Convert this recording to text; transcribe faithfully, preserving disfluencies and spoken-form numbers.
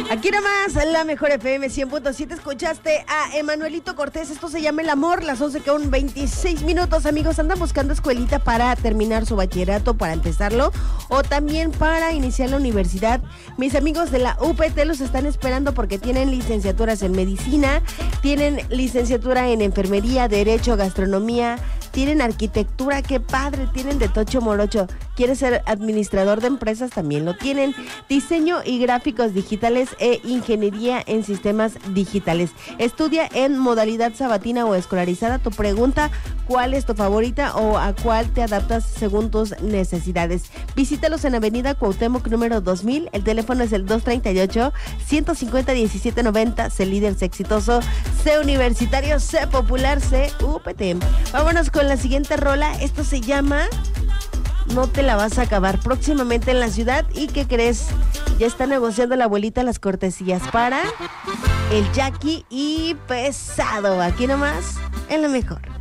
Aquí nomás, la mejor F M cien punto siete, escuchaste a Emanuelito Cortés, esto se llama El Amor, las once con veintiséis minutos, amigos, andan buscando escuelita para terminar su bachillerato, para empezarlo, o también para iniciar la universidad. Mis amigos de la U P T los están esperando porque tienen licenciaturas en medicina, tienen licenciatura en enfermería, derecho, gastronomía, tienen arquitectura, qué padre, tienen de tocho morocho. ¿Quieres ser administrador de empresas? También lo tienen. Diseño y gráficos digitales e ingeniería en sistemas digitales. Estudia en modalidad sabatina o escolarizada. Tu pregunta, ¿cuál es tu favorita o a cuál te adaptas según tus necesidades? Visítalos en Avenida Cuauhtémoc número dos mil. El teléfono es el dos treinta y ocho, ciento cincuenta, diecisiete noventa. Sé líder, sé exitoso, sé universitario, sé popular, sé U P T. Vámonos con la siguiente rola. Esto se llama No te la vas a acabar, próximamente en la ciudad. ¿Y qué crees? Ya está negociando la abuelita las cortesías para el Jackie y Pesado. Aquí nomás, en la mejor.